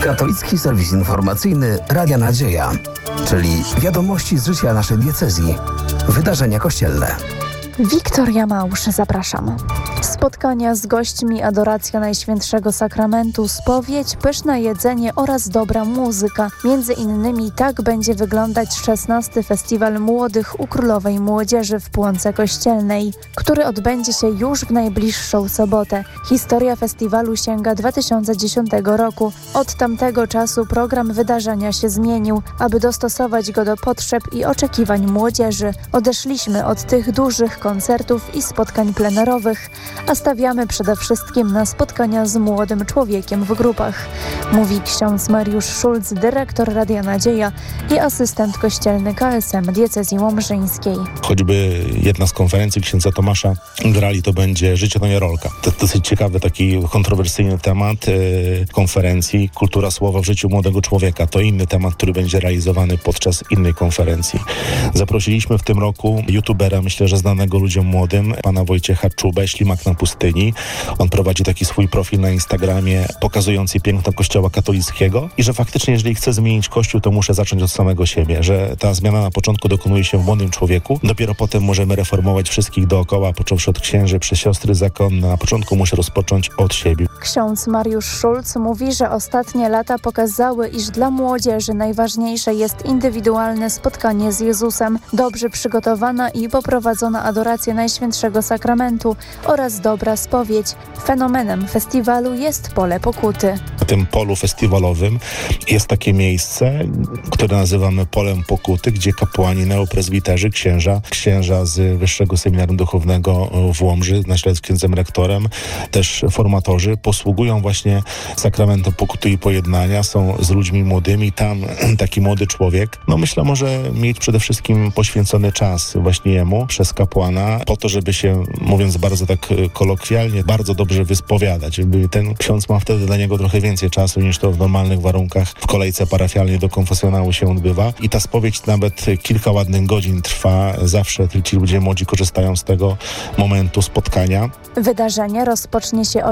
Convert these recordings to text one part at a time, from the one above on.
Katolicki serwis informacyjny Radia Nadzieja, czyli wiadomości z życia naszej diecezji, wydarzenia kościelne. Wiktoria Małż, zapraszam. Spotkania z gośćmi, adoracja Najświętszego Sakramentu, spowiedź, pyszne jedzenie oraz dobra muzyka. Między innymi tak będzie wyglądać 16. Festiwal Młodych u Królowej Młodzieży w Płonce Kościelnej, który odbędzie się już w najbliższą sobotę. Historia festiwalu sięga 2010 roku. Od tamtego czasu program wydarzenia się zmienił, aby dostosować go do potrzeb i oczekiwań młodzieży. Odeszliśmy od tych dużych koncertów i spotkań plenerowych, a stawiamy przede wszystkim na spotkania z młodym człowiekiem w grupach, mówi ksiądz Mariusz Szulc, dyrektor Radia Nadzieja i asystent kościelny KSM diecezji łomżyńskiej. Choćby jedna z konferencji księdza Tomasza Grali to będzie Życie to nie rolka. To dosyć ciekawy, taki kontrowersyjny temat konferencji. Kultura słowa w życiu młodego człowieka to inny temat, który będzie realizowany podczas innej konferencji. Zaprosiliśmy w tym roku youtubera, myślę, że znanego ludziom młodym, pana Wojciecha Czubę, Ślimak na pustyni. On prowadzi taki swój profil na Instagramie pokazujący piękno Kościoła katolickiego i że faktycznie, jeżeli chcę zmienić Kościół, to muszę zacząć od samego siebie, że ta zmiana na początku dokonuje się w młodym człowieku. Dopiero potem możemy reformować wszystkich dookoła, począwszy od księży, przez siostry zakonne. Na początku muszę rozpocząć od siebie. Ksiądz Mariusz Szulc mówi, że ostatnie lata pokazały, iż dla młodzieży najważniejsze jest indywidualne spotkanie z Jezusem, dobrze przygotowana i poprowadzona adoracja Najświętszego Sakramentu oraz dobra spowiedź. Fenomenem festiwalu jest pole pokuty. Na tym polu festiwalowym jest takie miejsce, które nazywamy polem pokuty, gdzie kapłani, neoprezbiterzy, księża z Wyższego Seminarium Duchownego w Łomży, na czele z księdzem rektorem, też formatorzy, posługują właśnie sakramentem pokuty i pojednania, są z ludźmi młodymi. Tam taki młody człowiek, myślę, może mieć przede wszystkim poświęcony czas właśnie jemu przez kapłana, po to, żeby się, mówiąc bardzo tak kolokwialnie, bardzo dobrze wyspowiadać. Ten ksiądz ma wtedy dla niego trochę więcej czasu niż to w normalnych warunkach w kolejce parafialnej do konfesjonału się odbywa. I ta spowiedź nawet kilka ładnych godzin trwa. Zawsze ci ludzie młodzi korzystają z tego momentu spotkania. Wydarzenie rozpocznie się o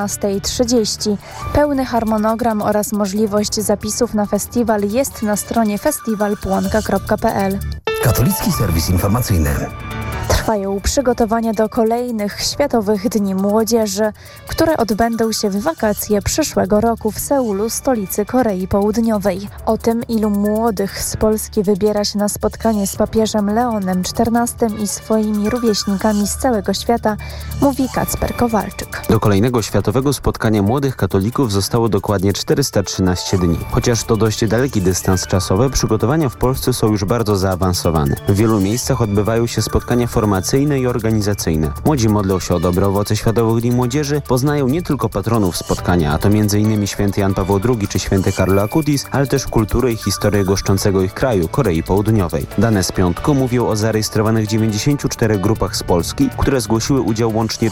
11:30. Pełny harmonogram oraz możliwość zapisów na festiwal jest na stronie festiwalpłonka.pl. Katolicki serwis informacyjny. Trwają przygotowania do kolejnych Światowych Dni Młodzieży, które odbędą się w wakacje przyszłego roku w Seulu, stolicy Korei Południowej. O tym, ilu młodych z Polski wybiera się na spotkanie z papieżem Leonem XIV i swoimi rówieśnikami z całego świata, mówi Kacper Kowalczyk. Do kolejnego światowego spotkania młodych katolików zostało dokładnie 413 dni. Chociaż to dość daleki dystans czasowy, przygotowania w Polsce są już bardzo zaawansowane. W wielu miejscach odbywają się spotkania formacyjne i organizacyjne. Młodzi modlą się o dobre owoce Światowych Dni Młodzieży, poznają nie tylko patronów spotkania, a to m.in. święty Jan Paweł II czy święty Karol Acutis, ale też kulturę i historię goszczącego ich kraju, Korei Południowej. Dane z piątku mówią o zarejestrowanych 94 grupach z Polski, które zgłosiły udział łącznie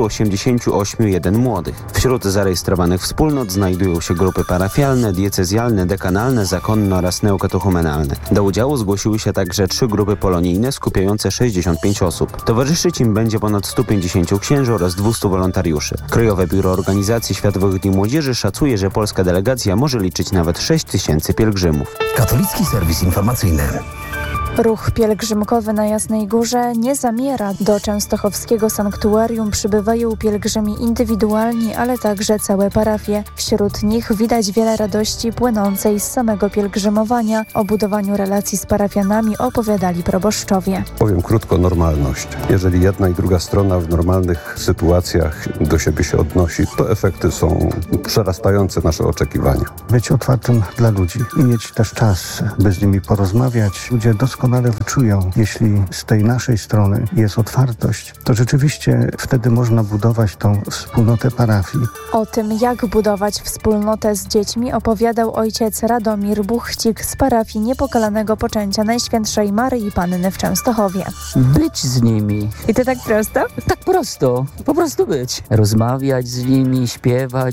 388 młodych. Wśród zarejestrowanych wspólnot znajdują się grupy parafialne, diecezjalne, dekanalne, zakonne oraz neokatechumenalne. Do udziału zgłosiły się także 3 grupy polonijne skupiające 65 osób. Towarzyszyć im będzie ponad 150 księży oraz 200 wolontariuszy. Krajowe Biuro Organizacji Światowych Dni Młodzieży szacuje, że polska delegacja może liczyć nawet 6 000 pielgrzymów. Katolicki serwis informacyjny. Ruch pielgrzymkowy na Jasnej Górze nie zamiera. Do częstochowskiego sanktuarium przybywają pielgrzymi indywidualni, ale także całe parafie. Wśród nich widać wiele radości płynącej z samego pielgrzymowania. O budowaniu relacji z parafianami opowiadali proboszczowie. Powiem krótko, normalność. Jeżeli jedna i druga strona w normalnych sytuacjach do siebie się odnosi, to efekty są przerastające nasze oczekiwania. Być otwartym dla ludzi i mieć też czas, by z nimi porozmawiać. Ludzie doskonale wyczują, jeśli z tej naszej strony jest otwartość, to rzeczywiście wtedy można budować tą wspólnotę parafii. O tym, jak budować wspólnotę z dziećmi, opowiadał ojciec Radomir Buchcik z parafii Niepokalanego Poczęcia Najświętszej Maryi Panny w Częstochowie. Być z nimi. I to tak prosto? Tak prosto. Po prostu być. Rozmawiać z nimi, śpiewać.